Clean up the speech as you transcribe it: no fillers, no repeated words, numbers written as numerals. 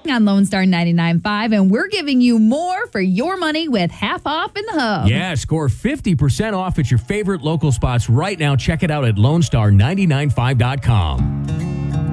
on Lone Star 99.5, and we're giving you more for your money with half off in the hub. Yeah, score 50% off at your favorite local spots right now. Check it out at LoneStar995.com.